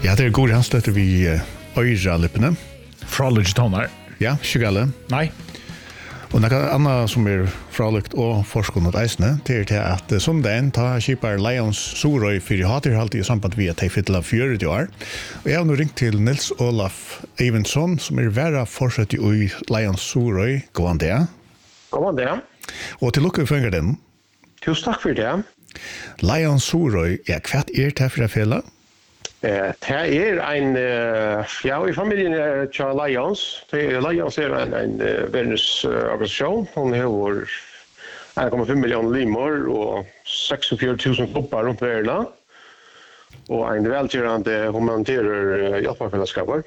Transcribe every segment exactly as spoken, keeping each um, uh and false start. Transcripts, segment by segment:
Ja, det er god han støtter vi øyre lippene. Fralikt toner. Ja, skjøgale. Nei. Og noe annet som er fralikt og forskående eisene, det er til at sondagen tar kjipar Lions Sorøy for haterhalt i samband med at de fytler fjøret år. Og jeg har nå ringt til Nils Olaf Eivensson, som er vært fortsatt i Lions Sorøy. God an det. God an det. Og til lukke for den. Tusen takk for det. Lions Sorøy, ja, hva er det for fjellet? Eh, det er en, uh, ja, i familien er Tja Lions. Er, Lions er en, en uh, verdensorganisasjon. Hun har en komma fem millioner limer og seksogfjøruti tusen klubber rundt verden. Og en velgjørende humanitære uh, hjelpefellesskaper.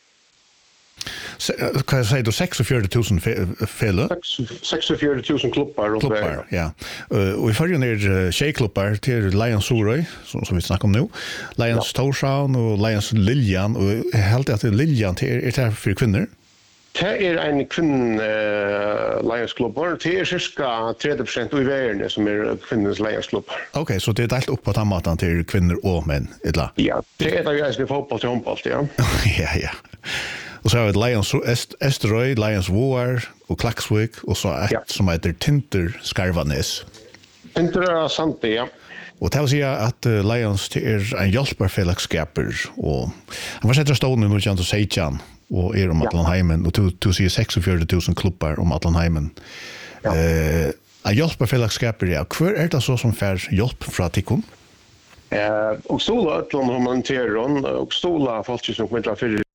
Hva sier du, seksogfjøruti tusen fele? seksogfjøruti tusen klubber rundt verden. Ja. Og i førgen er tjejklubber til Lions Sorøy, som, som vi snakker om nå. Lions ja. Torshavn og Lions Liljan. Og jeg heldte at Liljan er, er det for kvinner? Det er en kvinn uh, Lions-klubber. Det er cirka tretti prosent i verden som er kvinnens Lions-klubber. Ok, så det er delt opp på den måten til kvinner og menn, eller? Ja, det er det jeg skal fotball til håndball, ja. ja, ja. Og så har vi Lions Est Esterøy, Lions Voar og Klaksvik, og så et ja. Som heter Tinter Skarvanes. Tinter er sant, ja. Og det vil si at uh, Lions er en hjelperfellesskaper, og han var sett stående i noe Seitjan, og er om Atlanheimen, og du, du sier seksogfjøruti tusen klubber om Atlanheimen. Ja. Uh, en hjelperfellesskaper, ja. Hvor er det så som får hjelp fra Tikkun? Uh, og stola Atlan humanitæren, og stola folk som kommer til å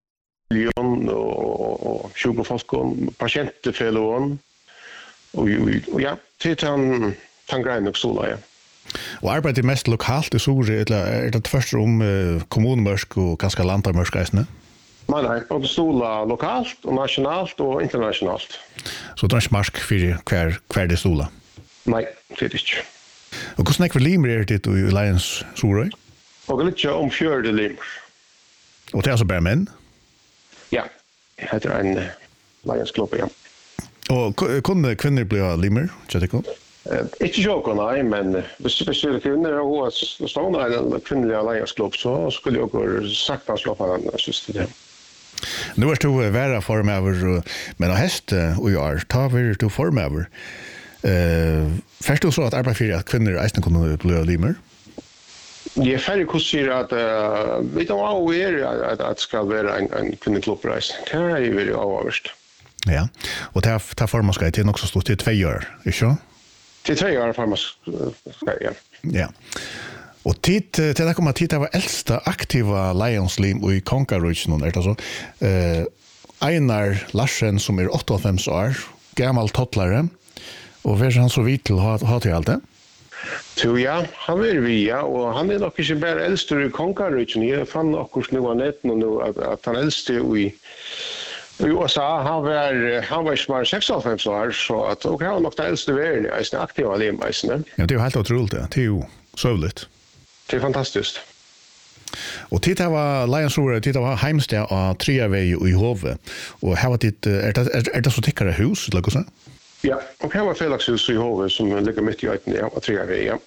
og, og, og sjukofolk og pasientfelån og, og, og ja, til han greien og stola, ja. Og arbeider mest lokalt i Sorøy, eller er det tvers om uh, kommunmørsk og ganske landarmørsk eisene? Nei, nei, og stola lokalt og nasjonalt og internasjonalt. Så det er ikke marsk for hver, hver det stola? Nei, det er det ikke. Og hvordan er det limer er det i Lions Sorøy? Og det er ikke om fjørde limer. Og det er altså bare menn? Ja, det heter en uh, Lions-klubb, ja. Og kunne kvinner bli limer, Kjøttikon? Uh, ikke sjåk, nei, men hvis det er kvinner og stående en kvinnelig Lions-klubb, så skulle jeg også sagt han slå på den, synes jeg det. Nå er du vært formøver, men av hest og i år, ta vil du formøver. Uh, først du så at arbeid for at kvinner eisene kunne bli limer? Jeg er ferdig hvordan sier at uh, vi tar av og er at det skal være en, en kvinneklubbreis. Det er jo veldig avhørst. Ja, og det er formanskap til nok så stort til tve år, ikke så? Til tve år formanskap, ja. Ja. Og tid, til det kommer tid til å være eldste aktiva Lions-lim i Kongarøysen, er det så? Uh, Einar Larsen, som er åttiofem år, gammel tottlare, og hva er han så vidt til å ha, ha til alt det? Så ja, han er vi, ja, og han er nok ikke bare eldste i Kongarøysen. Jeg fann akkurat nå av netten nå at, at han eldste i i U S A, han var, han var ikke bare seksoghalvfems år, så at okay, han var nok det eldste verden, jeg er aktiv av limmeisene. Ja, det er jo helt utrolig det. Det er jo søvligt. Det er fantastisk. Og tid var Lions Sorøy, tid var heimsted av Triavei i Hove. Og her var tid, er det, er, er det så tikkere hus, eller hva sånn? Ja, og her var Felakshus i Hove som ligger midt i øyten, ja, og Triavei, ja.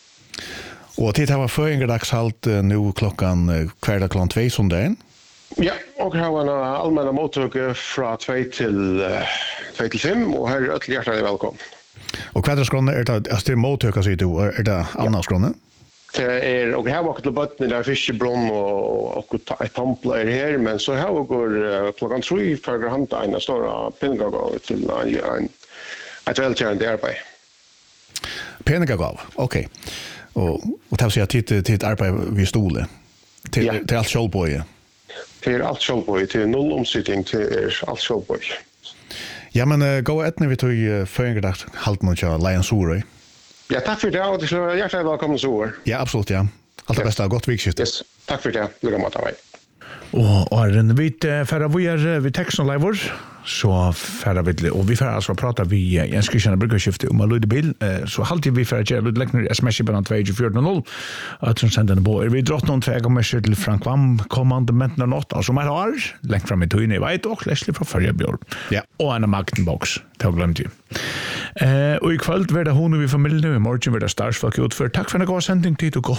Og tid var føringerdagshaldt nå klokkan hverdag klokken tvei som dagen? Ja, og her var en allmenne mottøke fra tvei til fem, og her er øtelig hjertelig velkommen. Og hva er det skrånne? Er det, altså det er mottøke, sier du, er det annet skrånne? Det er, og her var til bøttene, det er fiskebrunn og, og et tampler her, men så her var uh, klokken tre for å hente en større pengagav til en, en, et velkjørende arbeid. Pengagav, ok. Og, og det vil si at tid til arbeid ved stole, til, ja. Til alt kjølbøye? Til alt kjølbøye, til null omsitting, til alt kjølbøye. Ja, men uh, gå etne vi tog uh, føringerdag halten og til Lions Sorøy. Ja, takk for det, og det er hjertelig velkommen så år. Ja, absolutt, ja. Alt det beste, godt vikskifte. Yes, takk for det, lykke måte av meg. Og Arne, vi færre vi er ved teksten og leivor, så færre vi, og vi færre altså prata vi Jens Kristian Bryggerskifte om å lyde bil, så halvtid vi færre gjør lyde lekner sms i banan två fjorton noll, at som sender den på, er vi drott noen tvega messer til Frank Vam, kommandementen og nått, altså mer har, lengt fram i tøyne i veit, og Leslie fra Førje Bjørn, ja. Og en Magnbox, til å glemme til. Eh, og i kveld var det hun og vi familie, og i morgen var det Starsfolk utført. Takk for en god sending tid og godt.